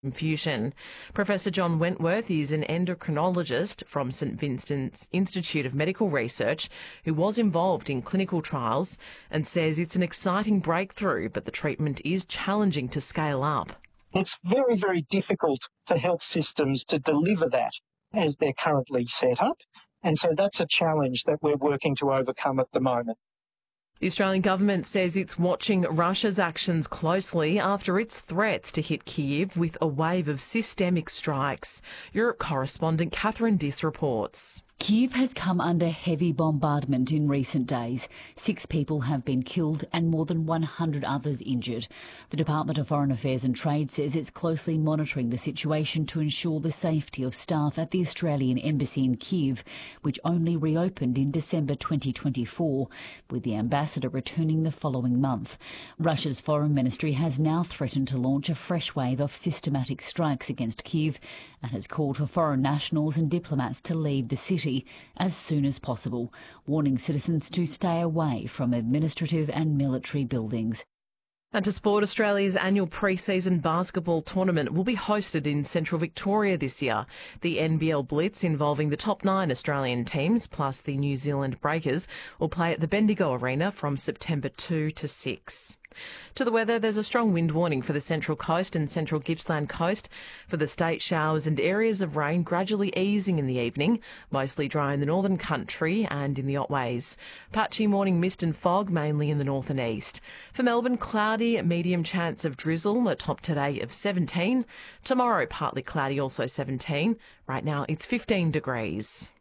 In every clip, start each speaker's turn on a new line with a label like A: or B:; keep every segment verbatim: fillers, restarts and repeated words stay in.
A: Confusion. Professor John Wentworth is an endocrinologist from St Vincent's Institute of Medical Research who was involved in clinical trials and says it's an exciting breakthrough, but the treatment is challenging to scale up.
B: It's very, very difficult for health systems to deliver that as they're currently set up, and so that's a challenge that we're working to overcome at the moment.
A: The Australian government says it's watching Russia's actions closely after its threats to hit Kyiv with a wave of systemic strikes. Europe correspondent Catherine Diss reports.
C: Kyiv has come under heavy bombardment in recent days. Six people have been killed and more than one hundred others injured. The Department of Foreign Affairs and Trade says it's closely monitoring the situation to ensure the safety of staff at the Australian Embassy in Kyiv, which only reopened in December twenty twenty-four, with the ambassador returning the following month. Russia's foreign ministry has now threatened to launch a fresh wave of systematic strikes against Kyiv and has called for foreign nationals and diplomats to leave the city as soon as possible, warning citizens to stay away from administrative and military buildings.
A: And to sport, Australia's annual pre-season basketball tournament will be hosted in central Victoria this year. The N B L Blitz, involving the top nine Australian teams plus the New Zealand Breakers, will play at the Bendigo Arena from September second to sixth. To the weather, there's a strong wind warning for the Central Coast and Central Gippsland Coast. For the state, showers and areas of rain gradually easing in the evening, mostly dry in the northern country and in the Otways. Patchy morning mist and fog, mainly in the north and east. For Melbourne, cloudy, medium chance of drizzle, a top today of seventeen. Tomorrow, partly cloudy, also seventeen. Right now, it's fifteen degrees.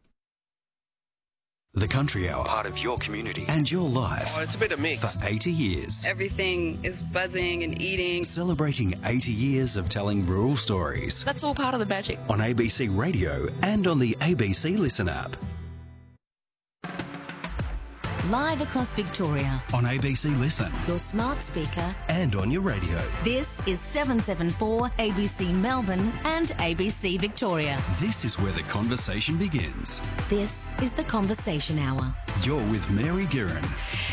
D: The Country Hour, part of your community and your life.
E: Oh, it's a bit of mix.
D: For eighty years.
F: Everything is buzzing and eating.
D: Celebrating eighty years of telling rural stories.
F: That's all part of the magic.
D: On A B C Radio and on the A B C Listen app.
G: Live across Victoria.
D: On A B C Listen.
G: Your smart speaker.
D: And on your radio.
G: This is seven seven four A B C Melbourne and A B C Victoria.
D: This is where the conversation begins.
G: This is the Conversation Hour.
D: You're with Mary Guerin.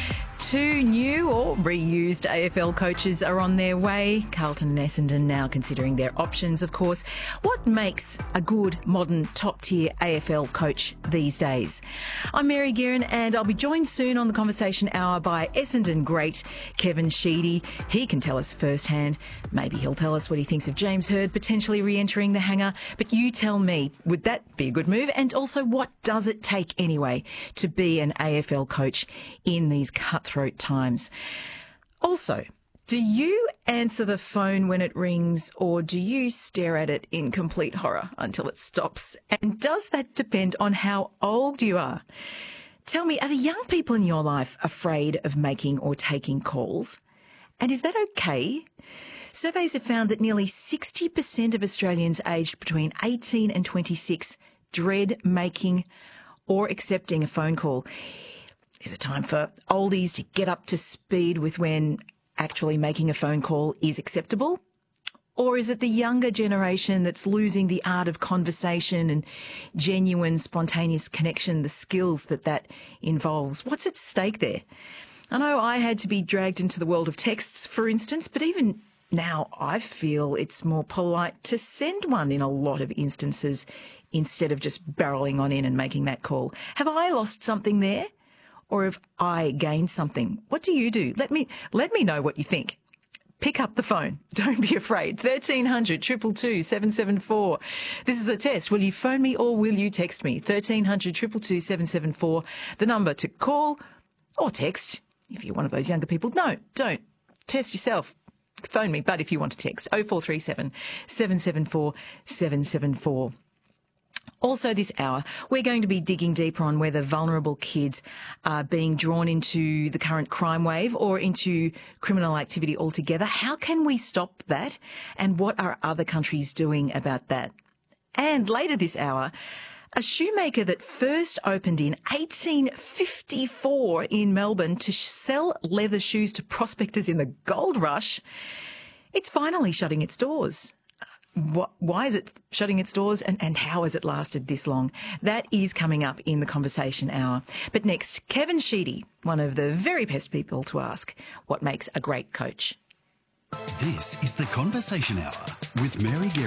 H: Two new or reused A F L coaches are on their way. Carlton and Essendon now considering their options, of course. What makes a good, modern, top-tier A F L coach these days? I'm Mary Guerin, and I'll be joined soon on the Conversation Hour by Essendon great Kevin Sheedy. He can tell us firsthand. Maybe he'll tell us what he thinks of James Hird potentially re-entering the hangar. But you tell me, would that be a good move? And also, what does it take anyway to be an A F L coach in these cutthroat times? Also, do you answer the phone when it rings, or do you stare at it in complete horror until it stops? And does that depend on how old you are? Tell me, are the young people in your life afraid of making or taking calls? And is that okay? Surveys have found that nearly sixty percent of Australians aged between eighteen and twenty-six dread making or accepting a phone call. Is it time for oldies to get up to speed with when actually making a phone call is acceptable? Or is it the younger generation that's losing the art of conversation and genuine, spontaneous connection, the skills that that involves? What's at stake there? I know I had to be dragged into the world of texts, for instance, but even now I feel it's more polite to send one in a lot of instances instead of just barreling on in and making that call. Have I lost something there? Or have I gained something? What do you do? Let me let me know what you think. Pick up the phone. Don't be afraid. thirteen hundred, two two two, seven seven four. This is a test. Will you phone me or will you text me? thirteen hundred, two two two, seven seven four. The number to call or text. If you're one of those younger people, no, don't. Test yourself. Phone me, but if you want to text, oh four three seven, seven seven four, seven seven four. Also this hour, we're going to be digging deeper on whether vulnerable kids are being drawn into the current crime wave or into criminal activity altogether. How can we stop that? And what are other countries doing about that? And later this hour, a shoemaker that first opened in eighteen fifty-four in Melbourne to sell leather shoes to prospectors in the gold rush, it's finally shutting its doors. What, why is it shutting its doors, and, and how has it lasted this long? That is coming up in the Conversation Hour. But next, Kevin Sheedy, one of the very best people to ask what makes a great coach.
D: This is the Conversation Hour with Mary Guerin.